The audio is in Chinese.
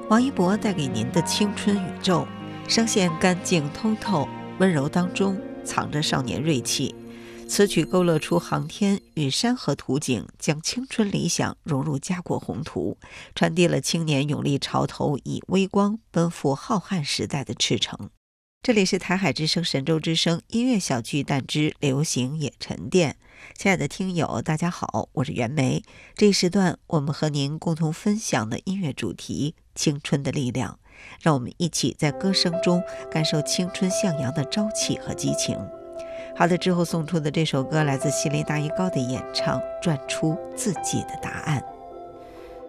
王一博带给您的青春宇宙，声线干净通透，温柔当中藏着少年锐气。此曲勾勒出航天与山河图景，将青春理想融入家国宏图，传递了青年勇立潮头，以微光奔赴浩瀚时代的赤诚。这里是台海之声神州之声音乐小巨蛋之流行也沉淀。亲爱的听友大家好，我是袁枚。这一时段我们和您共同分享的音乐主题青春的力量，让我们一起在歌声中感受青春向阳的朝气和激情。好的，之后送出的这首歌来自西林大一高的演唱，赚出自己的答案。